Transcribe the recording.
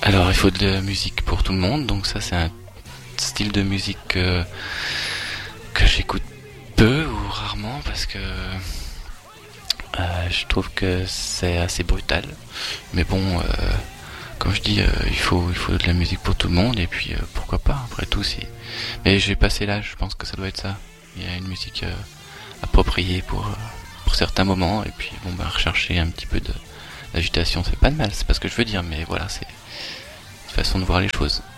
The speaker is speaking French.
Alors, il faut de la musique pour tout le monde, donc ça c'est un style de musique que j'écoute peu ou rarement parce que je trouve que c'est assez brutal. Mais bon, comme je dis, il faut de la musique pour tout le monde et puis pourquoi pas, après tout si. Mais j'ai passé l'âge, je pense que ça doit être ça. Il y a une musique appropriée pour certains moments et puis bon bah rechercher un petit peu d'agitation, c'est pas de mal, c'est pas ce que je veux dire, mais voilà, c'est une façon de voir les choses.